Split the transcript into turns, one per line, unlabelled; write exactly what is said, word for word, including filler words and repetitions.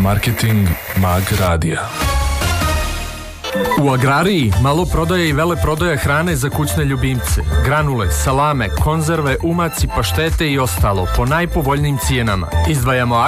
Marketing Mag Radija.
U Agrariji malo prodaje i vele prodaje hrane za kućne ljubimce. Granule, salame, konzerve, umaci, paštete i ostalo po najpovoljnijim cijenama. Izdvajamo